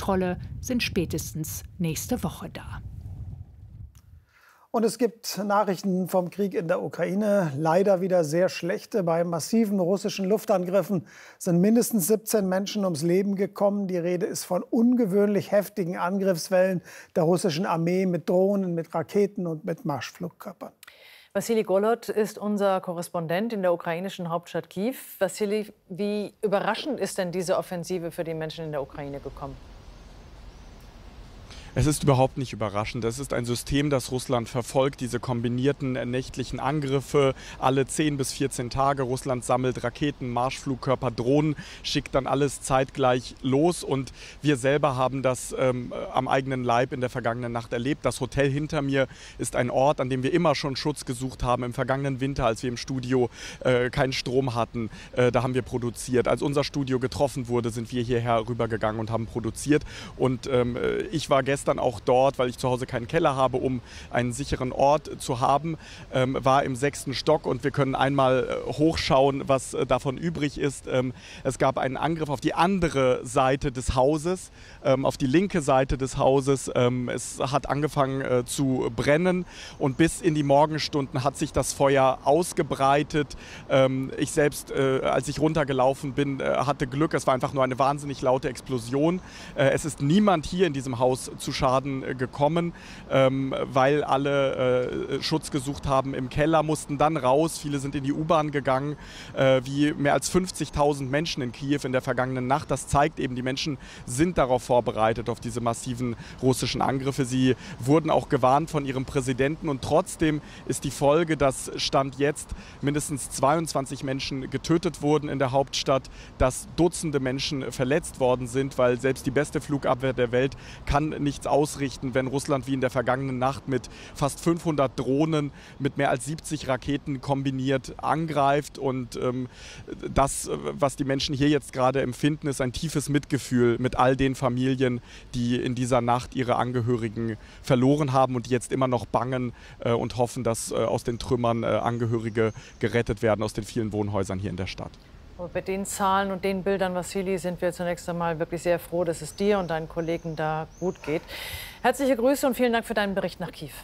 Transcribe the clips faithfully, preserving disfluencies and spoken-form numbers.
Kontrolle sind spätestens nächste Woche da. Und es gibt Nachrichten vom Krieg in der Ukraine, leider wieder sehr schlechte. Bei massiven russischen Luftangriffen sind mindestens siebzehn Menschen ums Leben gekommen. Die Rede ist von ungewöhnlich heftigen Angriffswellen der russischen Armee mit Drohnen, mit Raketen und mit Marschflugkörpern. Wassili Golod ist unser Korrespondent in der ukrainischen Hauptstadt Kiew. Wassili, wie überraschend ist denn diese Offensive für die Menschen in der Ukraine gekommen? Es ist überhaupt nicht überraschend. Es ist ein System, das Russland verfolgt, diese kombinierten nächtlichen Angriffe alle zehn bis vierzehn Tage. Russland sammelt Raketen, Marschflugkörper, Drohnen, schickt dann alles zeitgleich los. Und wir selber haben das ähm, am eigenen Leib in der vergangenen Nacht erlebt. Das Hotel hinter mir ist ein Ort, an dem wir immer schon Schutz gesucht haben. Im vergangenen Winter, als wir im Studio äh, keinen Strom hatten, äh, da haben wir produziert. Als unser Studio getroffen wurde, sind wir hierher rübergegangen und haben produziert. Und ähm, ich war gestern dann auch dort, weil ich zu Hause keinen Keller habe, um einen sicheren Ort zu haben, ähm, war im sechsten Stock und wir können einmal äh, hochschauen, was äh, davon übrig ist. Ähm, es gab einen Angriff auf die andere Seite des Hauses, ähm, auf die linke Seite des Hauses. Ähm, es hat angefangen äh, zu brennen und bis in die Morgenstunden hat sich das Feuer ausgebreitet. Ähm, ich selbst, äh, als ich runtergelaufen bin, äh, hatte Glück. Es war einfach nur eine wahnsinnig laute Explosion. Äh, es ist niemand hier in diesem Haus zu Schaden gekommen, ähm, weil alle äh, Schutz gesucht haben im Keller, mussten dann raus. Viele sind in die U-Bahn gegangen, äh, wie mehr als fünfzigtausend Menschen in Kiew in der vergangenen Nacht. Das zeigt eben, die Menschen sind darauf vorbereitet, auf diese massiven russischen Angriffe. Sie wurden auch gewarnt von ihrem Präsidenten und trotzdem ist die Folge, dass Stand jetzt mindestens zweiundzwanzig Menschen getötet wurden in der Hauptstadt, dass Dutzende Menschen verletzt worden sind, weil selbst die beste Flugabwehr der Welt kann nichts ausrichten, wenn Russland wie in der vergangenen Nacht mit fast fünfhundert Drohnen, mit mehr als siebzig Raketen kombiniert angreift. Und ähm, das, was die Menschen hier jetzt gerade empfinden, ist ein tiefes Mitgefühl mit all den Familien, die in dieser Nacht ihre Angehörigen verloren haben und die jetzt immer noch bangen äh, und hoffen, dass äh, aus den Trümmern äh, Angehörige gerettet werden aus den vielen Wohnhäusern hier in der Stadt. Und mit den Zahlen und den Bildern, Wassili, sind wir zunächst einmal wirklich sehr froh, dass es dir und deinen Kollegen da gut geht. Herzliche Grüße und vielen Dank für deinen Bericht nach Kiew.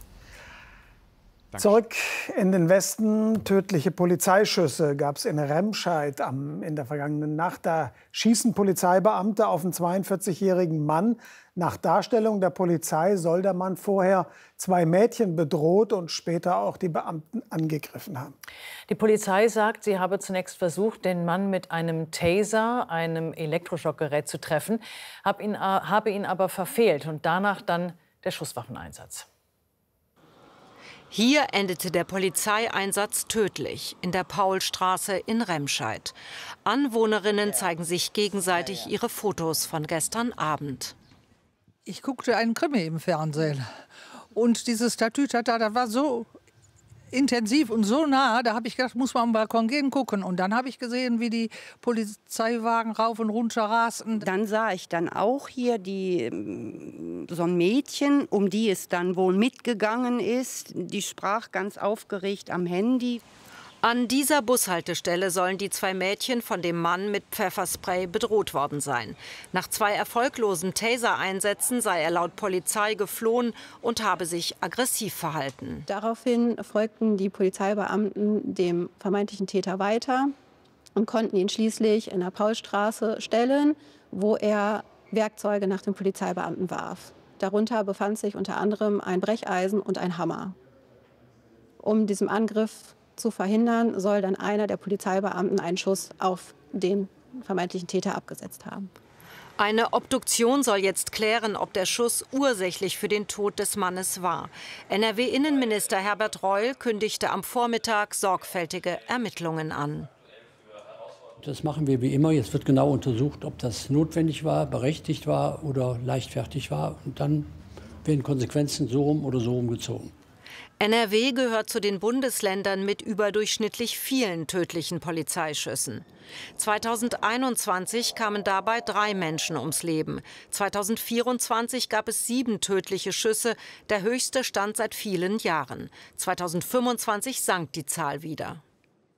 Danke. Zurück in den Westen. Tödliche Polizeischüsse gab es in Remscheid am, in der vergangenen Nacht. Da schießen Polizeibeamte auf einen zweiundvierzigjährigen Mann. Nach Darstellung der Polizei soll der Mann vorher zwei Mädchen bedroht und später auch die Beamten angegriffen haben. Die Polizei sagt, sie habe zunächst versucht, den Mann mit einem Taser, einem Elektroschockgerät, zu treffen, habe ihn, habe ihn aber verfehlt und danach dann der Schusswaffeneinsatz. Hier endete der Polizeieinsatz tödlich in der Paulstraße in Remscheid. Anwohnerinnen zeigen sich gegenseitig ihre Fotos von gestern Abend. Ich guckte einen Krimi im Fernsehen und dieses Tatütata, das war so intensiv und so nah, da habe ich gedacht, muss man am Balkon gehen, gucken. Und dann habe ich gesehen, wie die Polizeiwagen rauf und runter rasten. Dann sah ich dann auch hier die, so ein Mädchen, um die es dann wohl mitgegangen ist. Die sprach ganz aufgeregt am Handy. An dieser Bushaltestelle sollen die zwei Mädchen von dem Mann mit Pfefferspray bedroht worden sein. Nach zwei erfolglosen Taser-Einsätzen sei er laut Polizei geflohen und habe sich aggressiv verhalten. Daraufhin folgten die Polizeibeamten dem vermeintlichen Täter weiter und konnten ihn schließlich in der Paulstraße stellen, wo er Werkzeuge nach den Polizeibeamten warf. Darunter befand sich unter anderem ein Brecheisen und ein Hammer. Um diesen Angriff zu verhindern, soll dann einer der Polizeibeamten einen Schuss auf den vermeintlichen Täter abgesetzt haben. Eine Obduktion soll jetzt klären, ob der Schuss ursächlich für den Tod des Mannes war. N R W-Innenminister Herbert Reul kündigte am Vormittag sorgfältige Ermittlungen an. Das machen wir wie immer. Jetzt wird genau untersucht, ob das notwendig war, berechtigt war oder leichtfertig war. Und dann werden Konsequenzen so rum oder so rum gezogen. N R W gehört zu den Bundesländern mit überdurchschnittlich vielen tödlichen Polizeischüssen. zweitausendeinundzwanzig kamen dabei drei Menschen ums Leben. zweitausendvierundzwanzig gab es sieben tödliche Schüsse, der höchste Stand seit vielen Jahren. zweitausendfünfundzwanzig sank die Zahl wieder.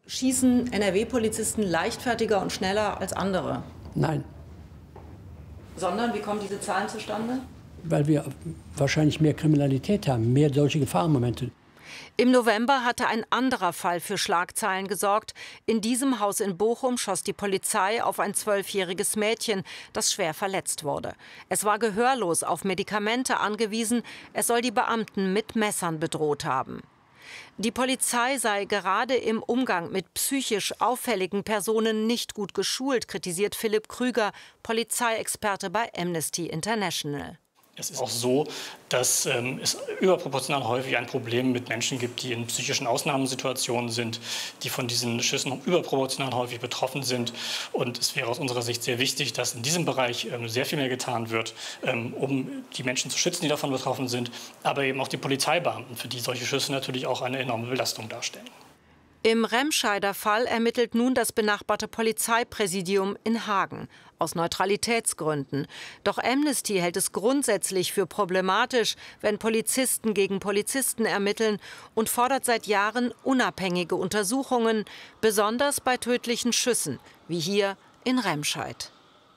Schießen N R W-Polizisten leichtfertiger und schneller als andere? Nein. Sondern, wie kommen diese Zahlen zustande? Weil wir wahrscheinlich mehr Kriminalität haben, mehr solche Gefahrenmomente. Im November hatte ein anderer Fall für Schlagzeilen gesorgt. In diesem Haus in Bochum schoss die Polizei auf ein zwölfjähriges Mädchen, das schwer verletzt wurde. Es war gehörlos, auf Medikamente angewiesen. Es soll die Beamten mit Messern bedroht haben. Die Polizei sei gerade im Umgang mit psychisch auffälligen Personen nicht gut geschult, kritisiert Philipp Krüger, Polizeiexperte bei Amnesty International. Es ist auch so, dass ähm, es überproportional häufig ein Problem mit Menschen gibt, die in psychischen Ausnahmesituationen sind, die von diesen Schüssen überproportional häufig betroffen sind. Und es wäre aus unserer Sicht sehr wichtig, dass in diesem Bereich ähm, sehr viel mehr getan wird, ähm, um die Menschen zu schützen, die davon betroffen sind, aber eben auch die Polizeibeamten, für die solche Schüsse natürlich auch eine enorme Belastung darstellen. Im Remscheider Fall ermittelt nun das benachbarte Polizeipräsidium in Hagen aus Neutralitätsgründen. Doch Amnesty hält es grundsätzlich für problematisch, wenn Polizisten gegen Polizisten ermitteln und fordert seit Jahren unabhängige Untersuchungen, besonders bei tödlichen Schüssen, wie hier in Remscheid.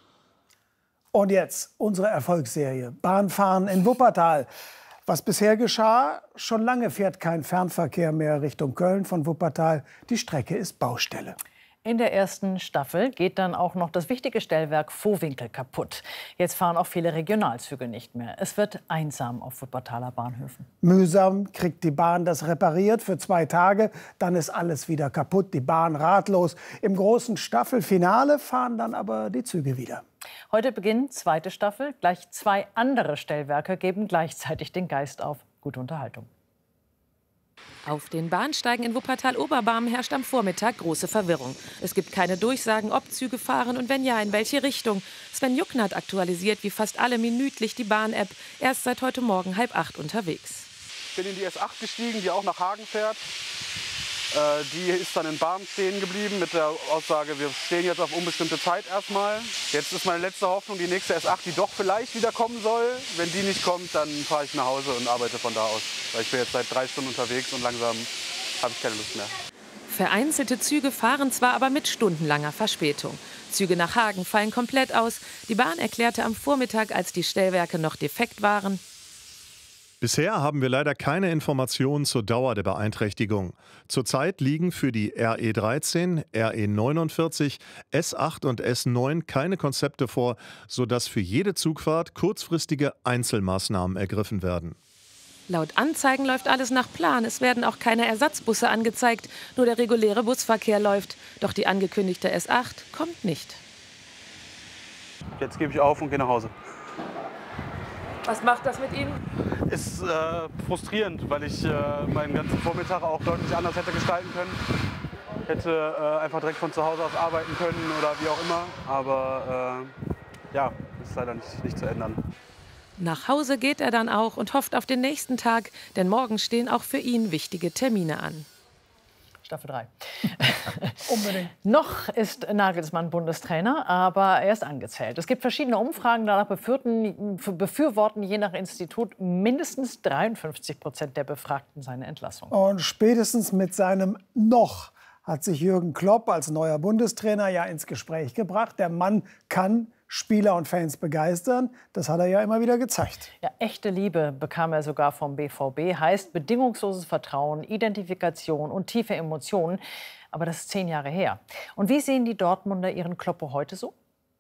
Und jetzt unsere Erfolgsserie Bahnfahren in Wuppertal. Was bisher geschah, schon lange fährt kein Fernverkehr mehr Richtung Köln von Wuppertal. Die Strecke ist Baustelle. In der ersten Staffel geht dann auch noch das wichtige Stellwerk Vohwinkel kaputt. Jetzt fahren auch viele Regionalzüge nicht mehr. Es wird einsam auf Wuppertaler Bahnhöfen. Mühsam kriegt die Bahn das repariert für zwei Tage. Dann ist alles wieder kaputt, die Bahn ratlos. Im großen Staffelfinale fahren dann aber die Züge wieder. Heute beginnt zweite Staffel. Gleich zwei andere Stellwerke geben gleichzeitig den Geist auf. Gute Unterhaltung. Auf den Bahnsteigen in Wuppertal-Oberbarm herrscht am Vormittag große Verwirrung. Es gibt keine Durchsagen, ob Züge fahren und wenn ja, in welche Richtung. Sven Jucknert aktualisiert wie fast alle minütlich die Bahn-App. Er ist seit heute Morgen halb acht unterwegs. Ich bin in die S acht gestiegen, die auch nach Hagen fährt. Äh, die ist dann in Barm stehen geblieben mit der Aussage, wir stehen jetzt auf unbestimmte Zeit erstmal. Jetzt ist meine letzte Hoffnung, die nächste S acht, die doch vielleicht wieder kommen soll. Wenn die nicht kommt, dann fahre ich nach Hause und arbeite von da aus. Weil ich bin jetzt seit drei Stunden unterwegs und langsam habe ich keine Lust mehr. Vereinzelte Züge fahren zwar, aber mit stundenlanger Verspätung. Züge nach Hagen fallen komplett aus. Die Bahn erklärte am Vormittag, als die Stellwerke noch defekt waren: Bisher haben wir leider keine Informationen zur Dauer der Beeinträchtigung. Zurzeit liegen für die R E dreizehn, R E neunundvierzig, S acht und S neun keine Konzepte vor, sodass für jede Zugfahrt kurzfristige Einzelmaßnahmen ergriffen werden. Laut Anzeigen läuft alles nach Plan. Es werden auch keine Ersatzbusse angezeigt. Nur der reguläre Busverkehr läuft. Doch die angekündigte S acht kommt nicht. Jetzt gebe ich auf und gehe nach Hause. Was macht das mit Ihnen? Ist äh, frustrierend, weil ich äh, meinen ganzen Vormittag auch deutlich anders hätte gestalten können. Hätte äh, einfach direkt von zu Hause aus arbeiten können oder wie auch immer. Aber äh, ja, ist leider nicht, nicht zu ändern. Nach Hause geht er dann auch und hofft auf den nächsten Tag, denn morgen stehen auch für ihn wichtige Termine an. Staffel drei. Unbedingt. Noch ist Nagelsmann Bundestrainer, aber er ist angezählt. Es gibt verschiedene Umfragen, danach befürworten je nach Institut mindestens dreiundfünfzig Prozent der Befragten seine Entlassung. Und spätestens mit seinem Noch hat sich Jürgen Klopp als neuer Bundestrainer ja ins Gespräch gebracht. Der Mann kann Spieler und Fans begeistern. Das hat er ja immer wieder gezeigt. Ja, echte Liebe bekam er sogar vom B V B. Heißt bedingungsloses Vertrauen, Identifikation und tiefe Emotionen. Aber das ist zehn Jahre her. Und wie sehen die Dortmunder ihren Kloppo heute so?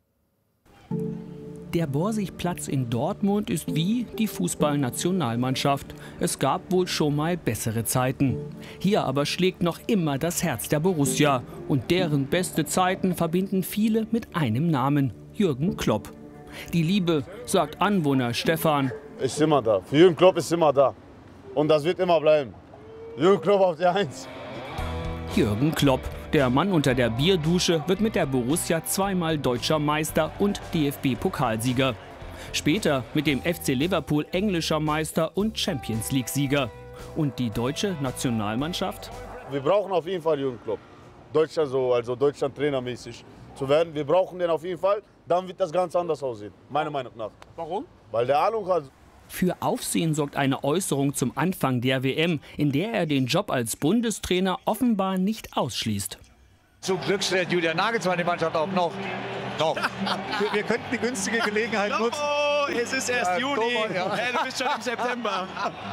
Der Borsigplatz in Dortmund ist wie die Fußballnationalmannschaft. Es gab wohl schon mal bessere Zeiten. Hier aber schlägt noch immer das Herz der Borussia. Und deren beste Zeiten verbinden viele mit einem Namen: Jürgen Klopp. Die Liebe, sagt Anwohner Stefan, ist immer da. Für Jürgen Klopp ist immer da. Und das wird immer bleiben. Jürgen Klopp auf die Eins. Jürgen Klopp, der Mann unter der Bierdusche, wird mit der Borussia zweimal deutscher Meister und D F B-Pokalsieger. Später mit dem F C Liverpool englischer Meister und Champions-League-Sieger. Und die deutsche Nationalmannschaft? Wir brauchen auf jeden Fall Jürgen Klopp. Deutscher so, also Deutschland trainermäßig zu werden. Wir brauchen den auf jeden Fall. Dann wird das ganz anders aussehen, meiner Meinung nach. Warum? Weil der Ahnung hat. Für Aufsehen sorgt eine Äußerung zum Anfang der W M, in der er den Job als Bundestrainer offenbar nicht ausschließt. Zum Glück stellt Julian Nagelsmann die Mannschaft auch noch. Doch. Wir, wir könnten die günstige Gelegenheit nutzen. Oh, es ist erst Äh, Juni. Thomas, ja. Hey, du bist schon im September.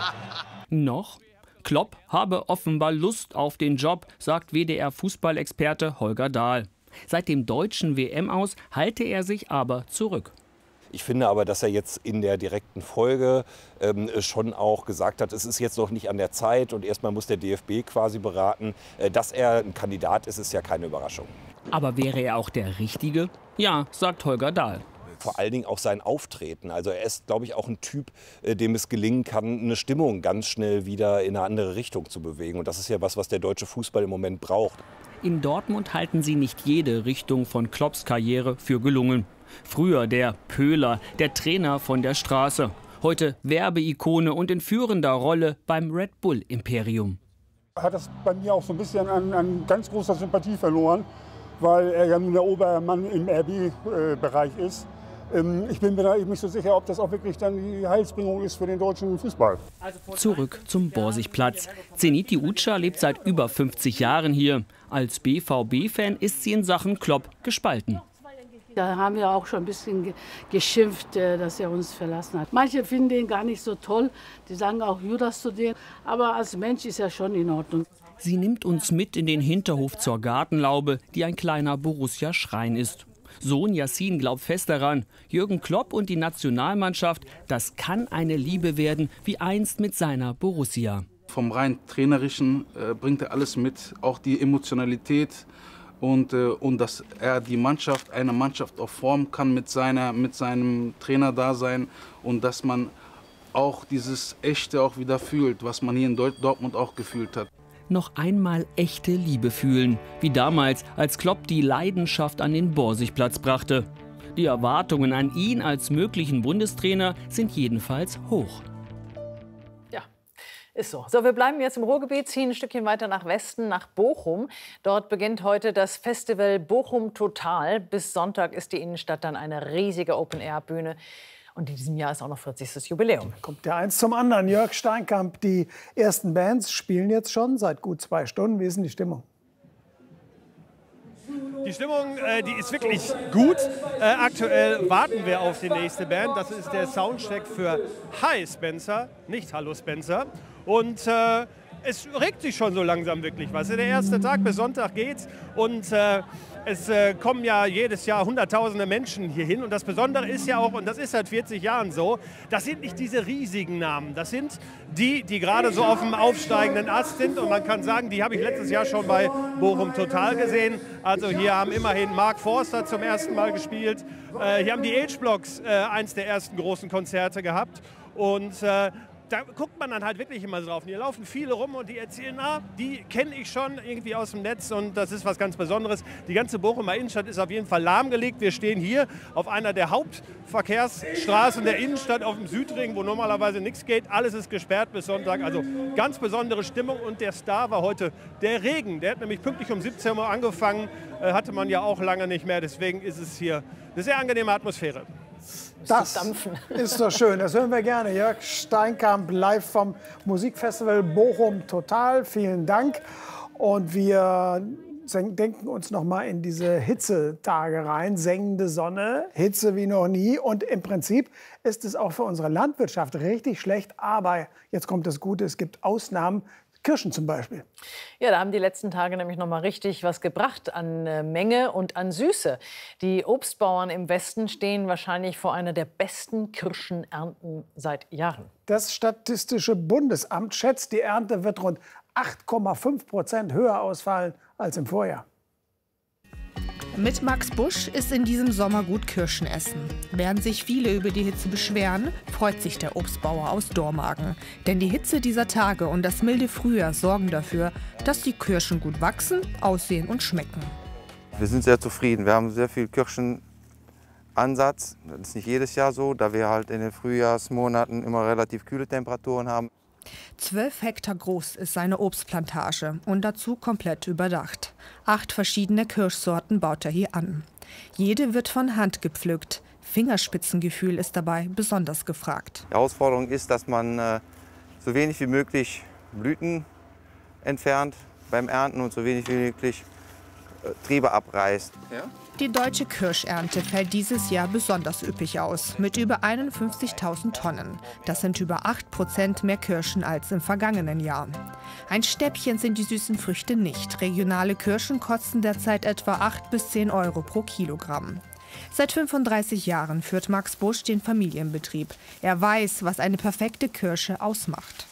Noch? Klopp habe offenbar Lust auf den Job, sagt W D R-Fußballexperte Holger Dahl. Seit dem deutschen W M-Aus halte er sich aber zurück. Ich finde aber, dass er jetzt in der direkten Folge ähm, schon auch gesagt hat, es ist jetzt noch nicht an der Zeit und erstmal muss der D F B quasi beraten. Äh, dass er ein Kandidat ist, ist ja keine Überraschung. Aber wäre er auch der Richtige? Ja, sagt Holger Dahl. Vor allen Dingen auch sein Auftreten. Also er ist, glaube ich, auch ein Typ, äh, dem es gelingen kann, eine Stimmung ganz schnell wieder in eine andere Richtung zu bewegen. Und das ist ja was, was der deutsche Fußball im Moment braucht. In Dortmund halten sie nicht jede Richtung von Klopps Karriere für gelungen. Früher der Pöhler, der Trainer von der Straße. Heute Werbeikone und in führender Rolle beim Red Bull Imperium. Hat das bei mir auch so ein bisschen an, an ganz großer Sympathie verloren, weil er ja nun der Obermann im R B-Bereich ist. Ich bin mir da eben nicht so sicher, ob das auch wirklich dann die Heilsbringung ist für den deutschen Fußball. Zurück zum Borsigplatz. Zenit Uca lebt seit über fünfzig Jahren hier. Als B V B-Fan ist sie in Sachen Klopp gespalten. Da haben wir auch schon ein bisschen geschimpft, dass er uns verlassen hat. Manche finden den gar nicht so toll, die sagen auch Judas zu dem. Aber als Mensch ist er schon in Ordnung. Sie nimmt uns mit in den Hinterhof zur Gartenlaube, die ein kleiner Borussia-Schrein ist. Sohn Yassin glaubt fest daran, Jürgen Klopp und die Nationalmannschaft, das kann eine Liebe werden, wie einst mit seiner Borussia. Vom rein Trainerischen äh, bringt er alles mit, auch die Emotionalität. Und, äh, und dass er die Mannschaft, eine Mannschaft auch formen kann mit, seiner, mit seinem Trainerdasein und dass man auch dieses Echte auch wieder fühlt, was man hier in Dortmund auch gefühlt hat. Noch einmal echte Liebe fühlen, wie damals, als Klopp die Leidenschaft an den Borsigplatz brachte. Die Erwartungen an ihn als möglichen Bundestrainer sind jedenfalls hoch. Ist so. So, wir bleiben jetzt im Ruhrgebiet, ziehen ein Stückchen weiter nach Westen, nach Bochum. Dort beginnt heute das Festival Bochum Total. Bis Sonntag ist die Innenstadt dann eine riesige Open-Air-Bühne. Und in diesem Jahr ist auch noch vierzigstes Jubiläum. Kommt ja eins zum anderen. Jörg Steinkamp, die ersten Bands spielen jetzt schon seit gut zwei Stunden. Wie ist denn die Stimmung? Die Stimmung, äh, die ist wirklich gut. Äh, aktuell warten wir auf die nächste Band. Das ist der Soundcheck für Hi Spencer, nicht Hallo Spencer. Und äh, es regt sich schon so langsam wirklich was. Der erste Tag bis Sonntag geht's und äh, es äh, kommen ja jedes Jahr hunderttausende Menschen hier hin. Und das Besondere ist ja auch, und das ist seit vierzig Jahren so, das sind nicht diese riesigen Namen. Das sind die, die gerade so auf dem aufsteigenden Ast sind. Und man kann sagen, die habe ich letztes Jahr schon bei Bochum Total gesehen. Also hier haben immerhin Mark Forster zum ersten Mal gespielt. Äh, hier haben die H-Blocks äh, eins der ersten großen Konzerte gehabt. Und äh, da guckt man dann halt wirklich immer drauf. Und hier laufen viele rum und die erzählen, ah, die kenne ich schon irgendwie aus dem Netz und das ist was ganz Besonderes. Die ganze Bochumer Innenstadt ist auf jeden Fall lahmgelegt. Wir stehen hier auf einer der Hauptverkehrsstraßen der Innenstadt auf dem Südring, wo normalerweise nichts geht. Alles ist gesperrt bis Sonntag. Also ganz besondere Stimmung und der Star war heute der Regen. Der hat nämlich pünktlich um siebzehn Uhr angefangen, äh, hatte man ja auch lange nicht mehr. Deswegen ist es hier eine sehr angenehme Atmosphäre. Das ist doch schön, das hören wir gerne. Jörg Steinkamp live vom Musikfestival Bochum Total. Vielen Dank. Und wir denken uns noch mal in diese Hitzetage rein. Sengende Sonne, Hitze wie noch nie. Und im Prinzip ist es auch für unsere Landwirtschaft richtig schlecht. Aber jetzt kommt das Gute, es gibt Ausnahmen. Kirschen zum Beispiel. Ja, da haben die letzten Tage nämlich noch mal richtig was gebracht an äh, Menge und an Süße. Die Obstbauern im Westen stehen wahrscheinlich vor einer der besten Kirschenernten seit Jahren. Das Statistische Bundesamt schätzt, die Ernte wird rund acht Komma fünf Prozent höher ausfallen als im Vorjahr. Mit Max Busch ist in diesem Sommer gut Kirschen essen. Während sich viele über die Hitze beschweren, freut sich der Obstbauer aus Dormagen. Denn die Hitze dieser Tage und das milde Frühjahr sorgen dafür, dass die Kirschen gut wachsen, aussehen und schmecken. Wir sind sehr zufrieden. Wir haben sehr viel Kirschenansatz. Das ist nicht jedes Jahr so, da wir halt in den Frühjahrsmonaten immer relativ kühle Temperaturen haben. Zwölf Hektar groß ist seine Obstplantage und dazu komplett überdacht. Acht verschiedene Kirschsorten baut er hier an. Jede wird von Hand gepflückt. Fingerspitzengefühl ist dabei besonders gefragt. Die Herausforderung ist, dass man äh, so wenig wie möglich Blüten entfernt beim Ernten und so wenig wie möglich äh, Triebe abreißt. Ja? Die deutsche Kirschernte fällt dieses Jahr besonders üppig aus, mit über einundfünfzigtausend Tonnen. Das sind über acht Prozent mehr Kirschen als im vergangenen Jahr. Ein Stäbchen sind die süßen Früchte nicht. Regionale Kirschen kosten derzeit etwa acht bis zehn Euro pro Kilogramm. Seit fünfunddreißig Jahren führt Max Busch den Familienbetrieb. Er weiß, was eine perfekte Kirsche ausmacht.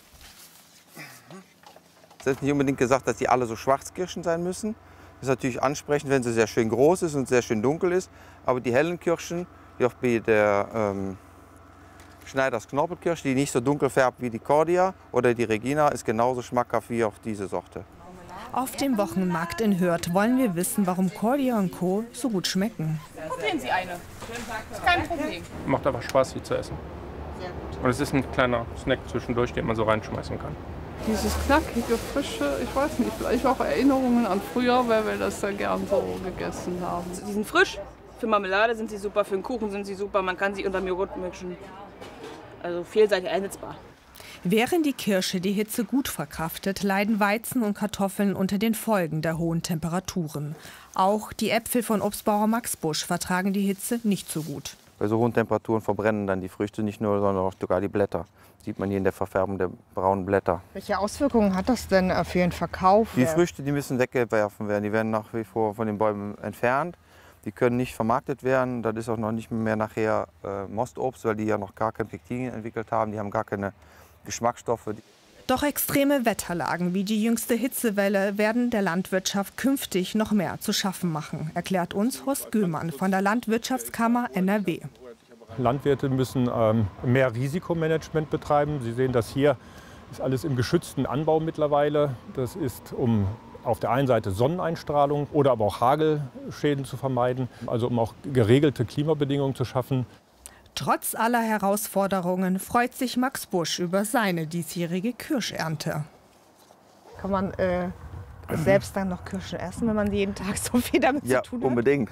Es ist nicht unbedingt gesagt, dass die alle so Schwarzkirschen sein müssen. Das ist natürlich ansprechend, wenn sie sehr schön groß ist und sehr schön dunkel ist. Aber die hellen Kirschen, wie auch bei der ähm, Schneiders Knorpelkirsche, die nicht so dunkel färbt wie die Cordia oder die Regina, ist genauso schmackhaft wie auch diese Sorte. Auf dem Wochenmarkt in Hürth wollen wir wissen, warum Cordia und Co. so gut schmecken. Probieren Sie eine. Ist kein Problem. Macht einfach Spaß, sie zu essen. Sehr gut. Und es ist ein kleiner Snack zwischendurch, den man so reinschmeißen kann. Dieses knackige, frische, ich weiß nicht, vielleicht auch Erinnerungen an früher, weil wir das sehr gern so gegessen haben. Sie sind frisch, für Marmelade sind sie super, für den Kuchen sind sie super, man kann sie unter dem Joghurt mischen. Also vielseitig einsetzbar. Während die Kirsche die Hitze gut verkraftet, leiden Weizen und Kartoffeln unter den Folgen der hohen Temperaturen. Auch die Äpfel von Obstbauer Max Busch vertragen die Hitze nicht so gut. Bei so hohen Temperaturen verbrennen dann die Früchte nicht nur, sondern auch sogar die Blätter. Das sieht man hier in der Verfärbung der braunen Blätter. Welche Auswirkungen hat das denn für den Verkauf? Die Früchte, die müssen weggeworfen werden. Die werden nach wie vor von den Bäumen entfernt. Die können nicht vermarktet werden. Das ist auch noch nicht mehr nachher äh, Mostobst, weil die ja noch gar kein Pektin entwickelt haben. Die haben gar keine Geschmacksstoffe. Doch extreme Wetterlagen wie die jüngste Hitzewelle werden der Landwirtschaft künftig noch mehr zu schaffen machen, erklärt uns Horst Gühlmann von der Landwirtschaftskammer N R W. Landwirte müssen ähm, mehr Risikomanagement betreiben. Sie sehen, dass hier ist alles im geschützten Anbau mittlerweile. Das ist, um auf der einen Seite Sonneneinstrahlung oder aber auch Hagelschäden zu vermeiden, also um auch geregelte Klimabedingungen zu schaffen. Trotz aller Herausforderungen freut sich Max Busch über seine diesjährige Kirschernte. Kann man äh, selbst dann noch Kirschen essen, wenn man jeden Tag so viel damit ja, zu tun hat? Ja, unbedingt.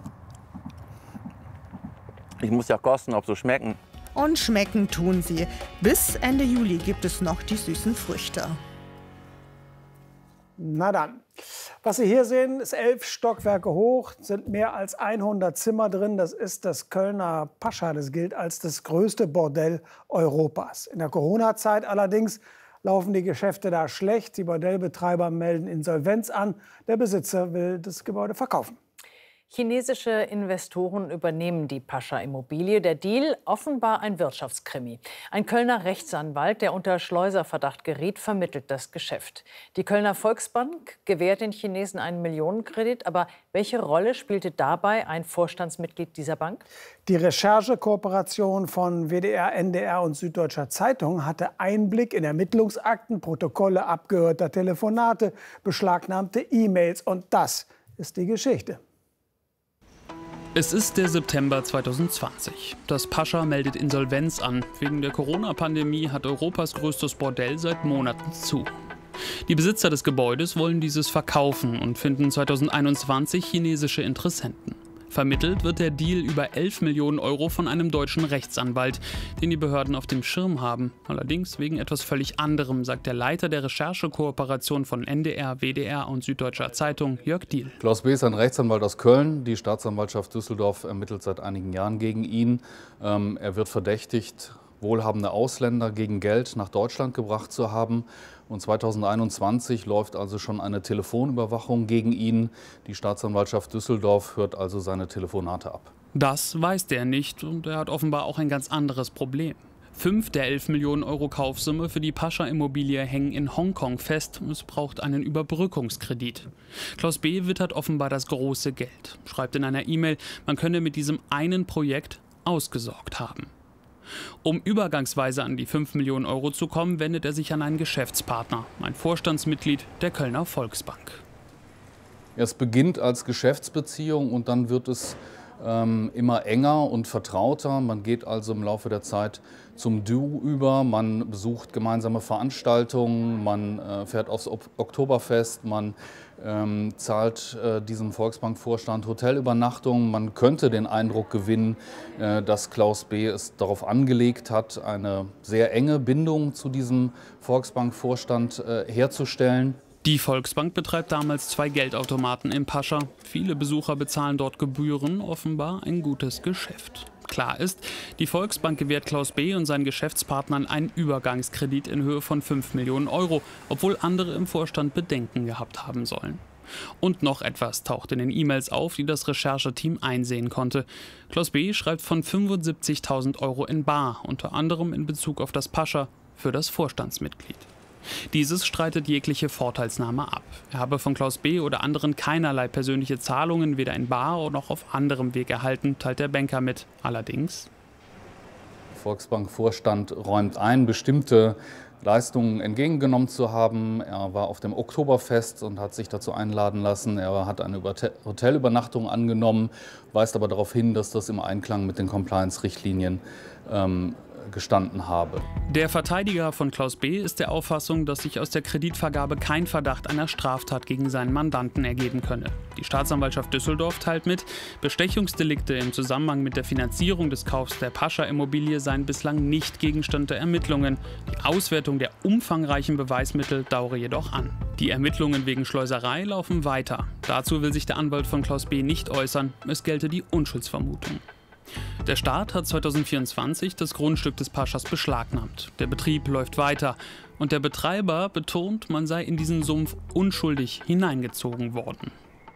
Ich muss ja kosten, ob sie schmecken. Und schmecken tun sie. Bis Ende Juli gibt es noch die süßen Früchte. Na dann, was Sie hier sehen, ist elf Stockwerke hoch, sind mehr als hundert Zimmer drin. Das ist das Kölner Pascha, das gilt als das größte Bordell Europas. In der Corona-Zeit allerdings laufen die Geschäfte da schlecht. Die Bordellbetreiber melden Insolvenz an. Der Besitzer will das Gebäude verkaufen. Chinesische Investoren übernehmen die Pascha-Immobilie. Der Deal offenbar ein Wirtschaftskrimi. Ein Kölner Rechtsanwalt, der unter Schleuserverdacht geriet, vermittelt das Geschäft. Die Kölner Volksbank gewährt den Chinesen einen Millionenkredit. Aber welche Rolle spielte dabei ein Vorstandsmitglied dieser Bank? Die Recherchekooperation von W D R, N D R und Süddeutscher Zeitung hatte Einblick in Ermittlungsakten, Protokolle abgehörter Telefonate, beschlagnahmte E-Mails. Und das ist die Geschichte. Es ist der September zweitausendzwanzig. Das Pascha meldet Insolvenz an. Wegen der Corona-Pandemie hat Europas größtes Bordell seit Monaten zu. Die Besitzer des Gebäudes wollen dieses verkaufen und finden zweitausendeinundzwanzig chinesische Interessenten. Vermittelt wird der Deal über elf Millionen Euro von einem deutschen Rechtsanwalt, den die Behörden auf dem Schirm haben. Allerdings wegen etwas völlig anderem, sagt der Leiter der Recherchekooperation von N D R, W D R und Süddeutscher Zeitung, Jörg Diehl. Klaus B. ist ein Rechtsanwalt aus Köln. Die Staatsanwaltschaft Düsseldorf ermittelt seit einigen Jahren gegen ihn. Ähm, er wird verdächtigt, wohlhabende Ausländer gegen Geld nach Deutschland gebracht zu haben. Und zweitausendeinundzwanzig läuft also schon eine Telefonüberwachung gegen ihn. Die Staatsanwaltschaft Düsseldorf hört also seine Telefonate ab. Das weiß der nicht und er hat offenbar auch ein ganz anderes Problem. Fünf der elf Millionen Euro Kaufsumme für die Pascha-Immobilie hängen in Hongkong fest. Es braucht einen Überbrückungskredit. Klaus B. wittert offenbar das große Geld. Schreibt in einer E-Mail, man könne mit diesem einen Projekt ausgesorgt haben. Um übergangsweise an die fünf Millionen Euro zu kommen, wendet er sich an einen Geschäftspartner, ein Vorstandsmitglied der Kölner Volksbank. Es beginnt als Geschäftsbeziehung und dann wird es ähm, immer enger und vertrauter. Man geht also im Laufe der Zeit zum Du über, man besucht gemeinsame Veranstaltungen, man äh, fährt aufs Oktoberfest, man ähm, zahlt äh, diesem Volksbank-Vorstand Hotelübernachtungen. Man könnte den Eindruck gewinnen, äh, dass Klaus B. es darauf angelegt hat, eine sehr enge Bindung zu diesem Volksbank-Vorstand äh, herzustellen. Die Volksbank betreibt damals zwei Geldautomaten im Pascha. Viele Besucher bezahlen dort Gebühren, offenbar ein gutes Geschäft. Klar ist, die Volksbank gewährt Klaus B. und seinen Geschäftspartnern einen Übergangskredit in Höhe von fünf Millionen Euro, obwohl andere im Vorstand Bedenken gehabt haben sollen. Und noch etwas taucht in den E-Mails auf, die das Rechercheteam einsehen konnte. Klaus B. schreibt von fünfundsiebzigtausend Euro in bar, unter anderem in Bezug auf das Pascha für das Vorstandsmitglied. Dieses streitet jegliche Vorteilsnahme ab. Er habe von Klaus B. oder anderen keinerlei persönliche Zahlungen, weder in bar noch auf anderem Weg erhalten, teilt der Banker mit. Allerdings: Der Volksbank-Vorstand räumt ein, bestimmte Leistungen entgegengenommen zu haben. Er war auf dem Oktoberfest und hat sich dazu einladen lassen. Er hat eine Hotelübernachtung angenommen, weist aber darauf hin, dass das im Einklang mit den Compliance-Richtlinien ähm, gestanden habe. Der Verteidiger von Klaus B. ist der Auffassung, dass sich aus der Kreditvergabe kein Verdacht einer Straftat gegen seinen Mandanten ergeben könne. Die Staatsanwaltschaft Düsseldorf teilt mit, Bestechungsdelikte im Zusammenhang mit der Finanzierung des Kaufs der Pascha-Immobilie seien bislang nicht Gegenstand der Ermittlungen. Die Auswertung der umfangreichen Beweismittel dauere jedoch an. Die Ermittlungen wegen Schleuserei laufen weiter. Dazu will sich der Anwalt von Klaus B. nicht äußern. Es gelte die Unschuldsvermutung. Der Staat hat zweitausendvierundzwanzig das Grundstück des Paschas beschlagnahmt. Der Betrieb läuft weiter und der Betreiber betont, man sei in diesen Sumpf unschuldig hineingezogen worden.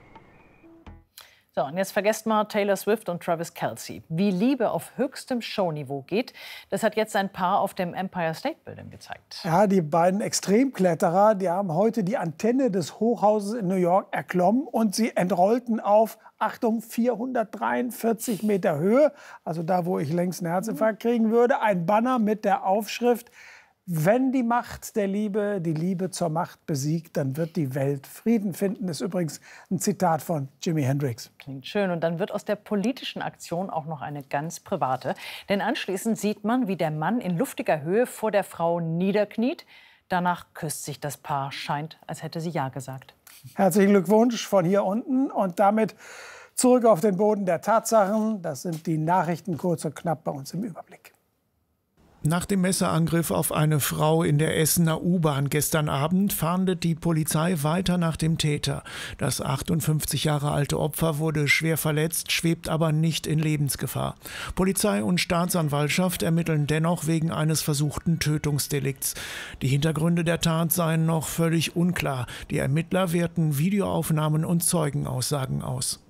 So, und jetzt vergesst mal Taylor Swift und Travis Kelce. Wie Liebe auf höchstem Showniveau geht, das hat jetzt ein Paar auf dem Empire State Building gezeigt. Ja, die beiden Extremkletterer, die haben heute die Antenne des Hochhauses in New York erklommen und sie entrollten auf, Achtung, vierhundertdreiundvierzig Meter Höhe, also da, wo ich längst einen Herzinfarkt kriegen würde, ein Banner mit der Aufschrift: Wenn die Macht der Liebe die Liebe zur Macht besiegt, dann wird die Welt Frieden finden. Das ist übrigens ein Zitat von Jimi Hendrix. Klingt schön. Und dann wird aus der politischen Aktion auch noch eine ganz private. Denn anschließend sieht man, wie der Mann in luftiger Höhe vor der Frau niederkniet. Danach küsst sich das Paar. Scheint, als hätte sie Ja gesagt. Herzlichen Glückwunsch von hier unten. Und damit zurück auf den Boden der Tatsachen. Das sind die Nachrichten kurz und knapp bei uns im Überblick. Nach dem Messerangriff auf eine Frau in der Essener U-Bahn gestern Abend fahndet die Polizei weiter nach dem Täter. Das achtundfünfzig Jahre alte Opfer wurde schwer verletzt, schwebt aber nicht in Lebensgefahr. Polizei und Staatsanwaltschaft ermitteln dennoch wegen eines versuchten Tötungsdelikts. Die Hintergründe der Tat seien noch völlig unklar. Die Ermittler werten Videoaufnahmen und Zeugenaussagen aus.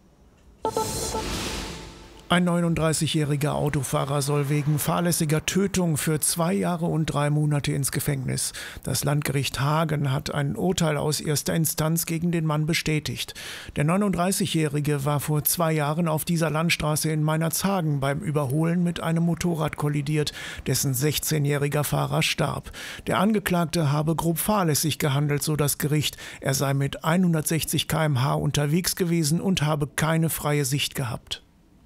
Ein neununddreißigjähriger Autofahrer soll wegen fahrlässiger Tötung für zwei Jahre und drei Monate ins Gefängnis. Das Landgericht Hagen hat ein Urteil aus erster Instanz gegen den Mann bestätigt. Der neununddreißigjährige war vor zwei Jahren auf dieser Landstraße in Meinerzhagen beim Überholen mit einem Motorrad kollidiert, dessen sechzehnjähriger Fahrer starb. Der Angeklagte habe grob fahrlässig gehandelt, so das Gericht. Er sei mit hundertsechzig Kilometer pro Stunde unterwegs gewesen und habe keine freie Sicht gehabt.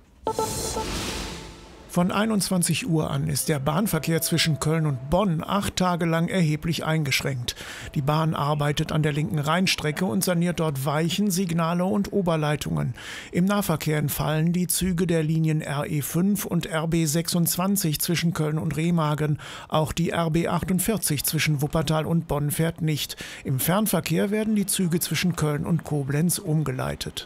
Von einundzwanzig Uhr an ist der Bahnverkehr zwischen Köln und Bonn acht Tage lang erheblich eingeschränkt. Die Bahn arbeitet an der linken Rheinstrecke und saniert dort Weichen, Signale und Oberleitungen. Im Nahverkehr entfallen die Züge der Linien R E fünf und R B sechsundzwanzig zwischen Köln und Remagen. Auch die R B achtundvierzig zwischen Wuppertal und Bonn fährt nicht. Im Fernverkehr werden die Züge zwischen Köln und Koblenz umgeleitet.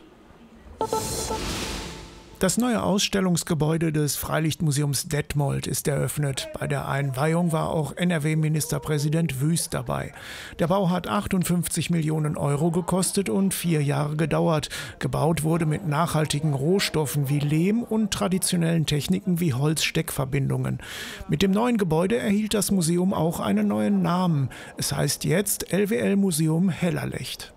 Das neue Ausstellungsgebäude des Freilichtmuseums Detmold ist eröffnet. Bei der Einweihung war auch N R W-Ministerpräsident Wüst dabei. Der Bau hat achtundfünfzig Millionen Euro gekostet und vier Jahre gedauert. Gebaut wurde mit nachhaltigen Rohstoffen wie Lehm und traditionellen Techniken wie Holzsteckverbindungen. Mit dem neuen Gebäude erhielt das Museum auch einen neuen Namen. Es heißt jetzt L W L-Museum Hellerlecht.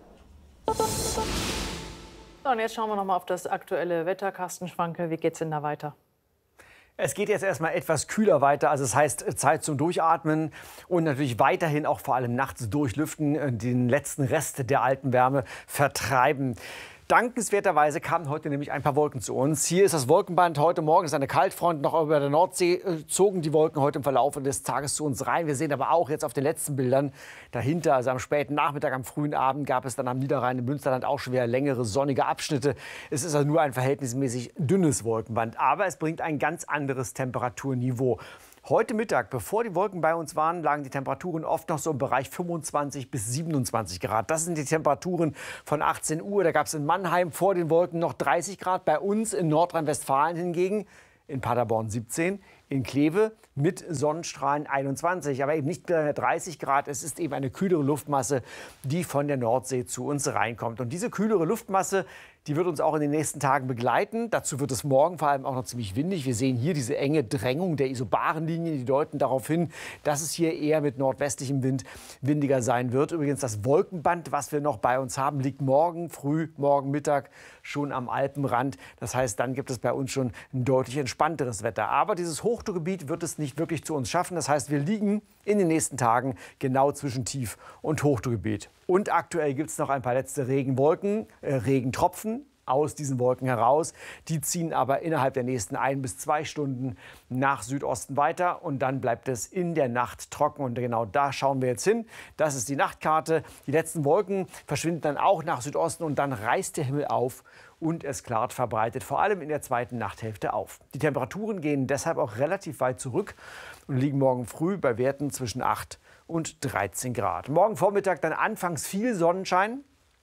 So, und jetzt schauen wir noch mal auf das aktuelle Wetter. Carsten Schwanke, wie geht's denn da weiter? Es geht jetzt erstmal etwas kühler weiter, also es heißt Zeit zum Durchatmen und natürlich weiterhin auch vor allem nachts durchlüften, den letzten Rest der alten Wärme vertreiben. Dankenswerterweise kamen heute nämlich ein paar Wolken zu uns. Hier ist das Wolkenband. Heute Morgen ist eine Kaltfront noch über der Nordsee. Äh, zogen die Wolken heute im Verlauf des Tages zu uns rein. Wir sehen aber auch jetzt auf den letzten Bildern dahinter, also am späten Nachmittag, am frühen Abend, gab es dann am Niederrhein im Münsterland auch schon wieder längere sonnige Abschnitte. Es ist also nur ein verhältnismäßig dünnes Wolkenband, aber es bringt ein ganz anderes Temperaturniveau. Heute Mittag, bevor die Wolken bei uns waren, lagen die Temperaturen oft noch so im Bereich fünfundzwanzig bis siebenundzwanzig Grad. Das sind die Temperaturen von achtzehn Uhr. Da gab es in Mannheim vor den Wolken noch dreißig Grad. Bei uns in Nordrhein-Westfalen hingegen in Paderborn siebzehn, in Kleve mit Sonnenstrahlen einundzwanzig, aber eben nicht mehr dreißig Grad. Es ist eben eine kühlere Luftmasse, die von der Nordsee zu uns reinkommt. Und diese kühlere Luftmasse, die wird uns auch in den nächsten Tagen begleiten. Dazu wird es morgen vor allem auch noch ziemlich windig. Wir sehen hier diese enge Drängung der Isobarenlinien, die deuten darauf hin, dass es hier eher mit nordwestlichem Wind windiger sein wird. Übrigens das Wolkenband, was wir noch bei uns haben, liegt morgen früh, morgen Mittag schon am Alpenrand. Das heißt, dann gibt es bei uns schon ein deutlich entspannteres Wetter. Aber dieses Hochdruckgebiet wird es nicht wirklich zu uns schaffen. Das heißt, wir liegen in den nächsten Tagen genau zwischen Tief- und Hochdruckgebiet. Und aktuell gibt es noch ein paar letzte Regenwolken, äh, Regentropfen aus diesen Wolken heraus. Die ziehen aber innerhalb der nächsten ein bis zwei Stunden nach Südosten weiter. Und dann bleibt es in der Nacht trocken. Und genau da schauen wir jetzt hin. Das ist die Nachtkarte. Die letzten Wolken verschwinden dann auch nach Südosten. Und dann reißt der Himmel auf und es klart verbreitet, vor allem in der zweiten Nachthälfte auf. Die Temperaturen gehen deshalb auch relativ weit zurück und liegen morgen früh bei Werten zwischen acht und dreizehn Grad. Morgen Vormittag dann anfangs viel Sonnenschein.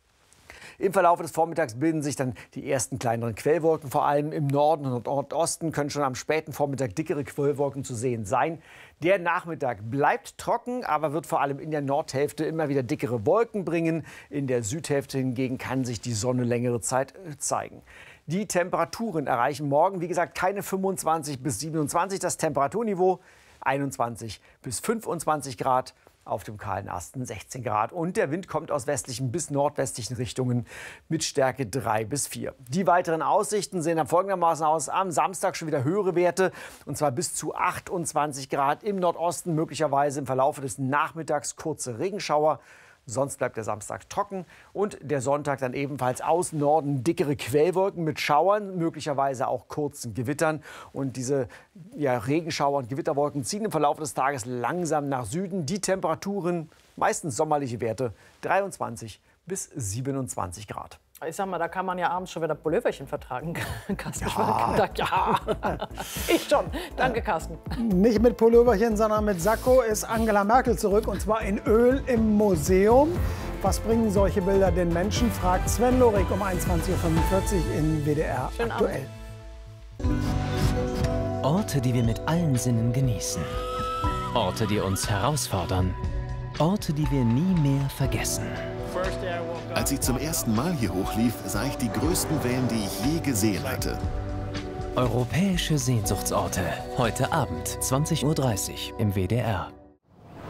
Im Verlauf des Vormittags bilden sich dann die ersten kleineren Quellwolken. Vor allem im Norden und Nordosten können schon am späten Vormittag dickere Quellwolken zu sehen sein. Der Nachmittag bleibt trocken, aber wird vor allem in der Nordhälfte immer wieder dickere Wolken bringen. In der Südhälfte hingegen kann sich die Sonne längere Zeit zeigen. Die Temperaturen erreichen morgen, wie gesagt, keine fünfundzwanzig bis siebenundzwanzig. Das Temperaturniveau einundzwanzig bis fünfundzwanzig Grad. Auf dem kahlen Asten sechzehn Grad. Und der Wind kommt aus westlichen bis nordwestlichen Richtungen mit Stärke drei bis vier. Die weiteren Aussichten sehen dann folgendermaßen aus. Am Samstag schon wieder höhere Werte, und zwar bis zu achtundzwanzig Grad. Im Nordosten möglicherweise im Verlauf des Nachmittags kurze Regenschauer. Sonst bleibt der Samstag trocken und der Sonntag dann ebenfalls aus Norden dickere Quellwolken mit Schauern, möglicherweise auch kurzen Gewittern. Und diese ja, Regenschauer und Gewitterwolken ziehen im Verlauf des Tages langsam nach Süden. Die Temperaturen, meistens sommerliche Werte, dreiundzwanzig bis siebenundzwanzig Grad. Ich sag mal, da kann man ja abends schon wieder Pulloverchen vertragen. Carsten ja. ja. Ich schon. Danke, Carsten. Nicht mit Pulloverchen, sondern mit Sakko ist Angela Merkel zurück. Und zwar in Öl im Museum. Was bringen solche Bilder den Menschen? Fragt Sven Lorik um einundzwanzig Uhr fünfundvierzig in W D R Schönen aktuell. Abend. Orte, die wir mit allen Sinnen genießen. Orte, die uns herausfordern. Orte, die wir nie mehr vergessen. Als ich zum ersten Mal hier hochlief, sah ich die größten Wellen, die ich je gesehen hatte. Europäische Sehnsuchtsorte. Heute Abend, zwanzig Uhr dreißig im W D R.